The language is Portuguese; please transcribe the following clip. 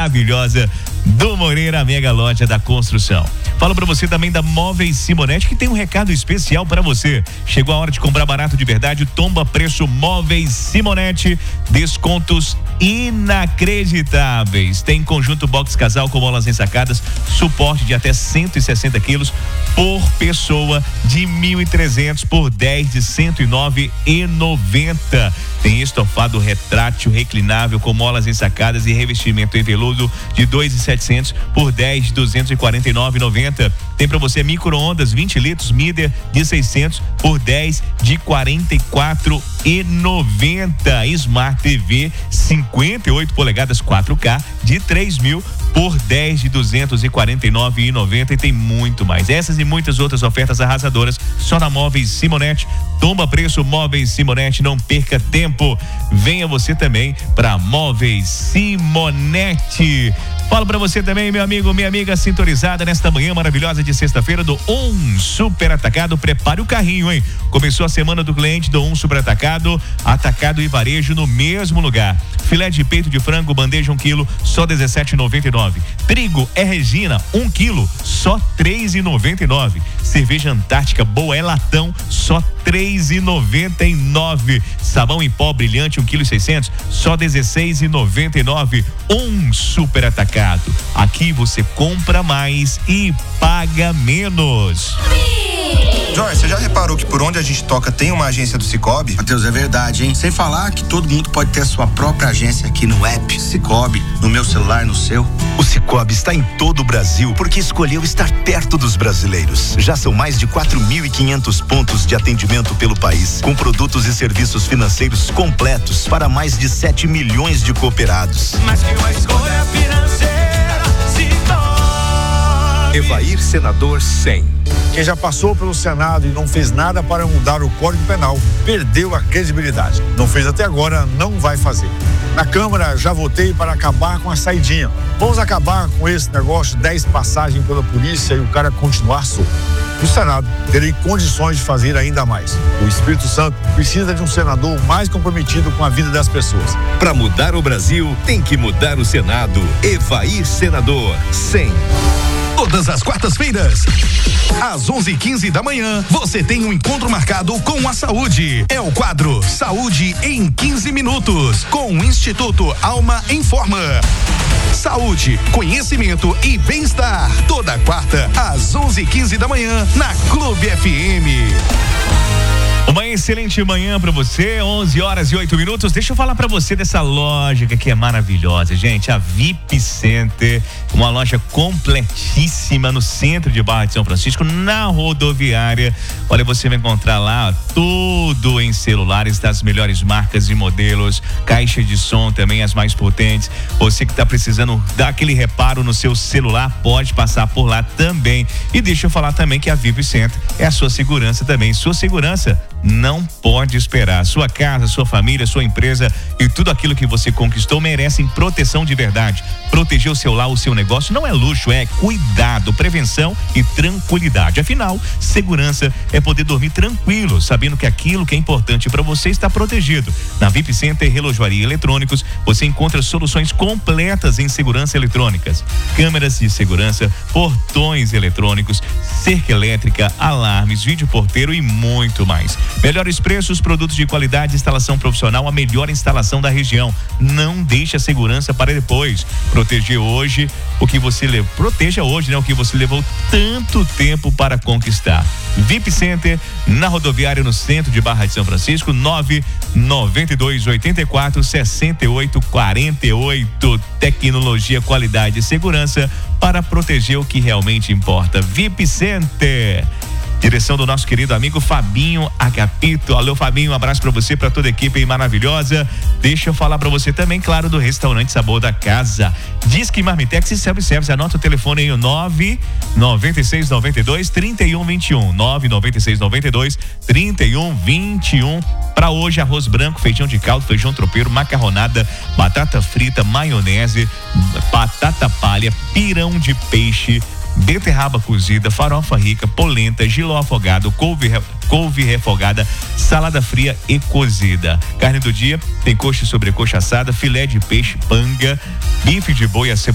maravilhosa do Moreira Mega Loja da Construção. Falo pra você também da Móveis Simonetti, que tem um recado especial pra você. Chegou a hora de comprar barato de verdade, tomba preço Móveis Simonetti, descontos inacreditáveis. Tem conjunto box casal com molas ensacadas, suporte de até 160 quilos por pessoa, de 1.300 por 10 de 109,90. Tem estofado retrátil reclinável com molas ensacadas e revestimento em veludo de 2.700 por 10 de 249,90. Tem para você micro-ondas 20 litros Mider de 600 por 10 de 44,90. Smart TV 58 polegadas 4K de 3.000 por 10 de 249,90. E tem muito mais. Essas e muitas outras ofertas arrasadoras só na Móveis Simonetti. Tomba preço Móveis Simonetti, não perca tempo. Venha você também para Móveis Simonetti. Falo pra você também, meu amigo, minha amiga, sintonizada nesta manhã maravilhosa de sexta-feira do Super Atacado. Prepare o carrinho, hein? Começou a semana do cliente do Super Atacado, atacado e varejo no mesmo lugar. Filé de peito de frango, bandeja 1 quilo, só R$17,99. Trigo é Regina, 1 quilo, só R$3,99. Cerveja Antártica Boa é latão, só R$3,99. Sabão em pó brilhante 1,6 kg, só R$16,99. Super Atacado. Aqui você compra mais e paga menos. Jorge, você já reparou que por onde a gente toca tem uma agência do Sicoob? Matheus, é verdade, hein? Sem falar que todo mundo pode ter a sua própria agência aqui no app Sicoob, no meu celular, no seu. O Sicoob está em todo o Brasil porque escolheu estar perto dos brasileiros. Já são mais de 4.500 pontos de atendimento pelo país, com produtos e serviços financeiros completos para mais de 7 milhões de cooperados. Mas que uma escolha financeira se torne. Evair Senador 100. Quem já passou pelo Senado e não fez nada para mudar o Código Penal, perdeu a credibilidade. Não fez até agora, não vai fazer. Na Câmara, já votei para acabar com a saidinha. Vamos acabar com esse negócio de 10 passagens pela polícia e o cara continuar solto. No Senado, terei condições de fazer ainda mais. O Espírito Santo precisa de um senador mais comprometido com a vida das pessoas. Para mudar o Brasil, tem que mudar o Senado. Evair Senador 100. Todas as quartas-feiras, às 11h15 da manhã, você tem um encontro marcado com a saúde. É o quadro Saúde em 15 Minutos, com o Instituto Alma Informa. Saúde, conhecimento e bem-estar. Toda quarta, às 11h15 da manhã, na Clube FM. Uma excelente manhã pra você, 11h08. Deixa eu falar pra você dessa loja que é maravilhosa, gente. A VIP Center, uma loja completíssima no centro de Barra de São Francisco, na rodoviária. Olha, você vai encontrar lá tudo em celulares das melhores marcas e modelos, caixa de som também as mais potentes. Você que tá precisando dar aquele reparo no seu celular, pode passar por lá também. E deixa eu falar também que a VIP Center é a sua segurança também. Sua segurança não pode esperar. Sua casa, sua família, sua empresa e tudo aquilo que você conquistou merecem proteção de verdade. Proteger o seu lar, o seu negócio não é luxo, é cuidado, prevenção e tranquilidade. Afinal, segurança é poder dormir tranquilo, sabendo que aquilo que é importante para você está protegido. Na VIP Center Relojoaria e Eletrônicos, você encontra soluções completas em segurança eletrônicas, câmeras de segurança, portões eletrônicos, cerca elétrica, alarmes, vídeo porteiro e muito mais. Melhores preços, produtos de qualidade, instalação profissional, a melhor instalação da região. Não deixe a segurança para depois. Proteja hoje, o que você levou tanto tempo para conquistar. VIP Center, na rodoviária no centro de Barra de São Francisco, 992846848. Tecnologia, qualidade e segurança para proteger o que realmente importa. VIP Center. Direção do nosso querido amigo Fabinho Agapito. Alô, Fabinho, um abraço pra você, pra toda a equipe aí maravilhosa. Deixa eu falar pra você também, claro, do restaurante Sabor da Casa. Disque Marmitex e Self-Service. Anota o telefone aí, o 99692-3121. 99692-3121. Pra hoje, arroz branco, feijão de caldo, feijão tropeiro, macarronada, batata frita, maionese, batata palha, pirão de peixe, beterraba cozida, farofa rica, polenta, jiló afogado, couve refogada, salada fria e cozida. Carne do dia tem coxa e sobrecoxa assada, filé de peixe, panga, bife de boi,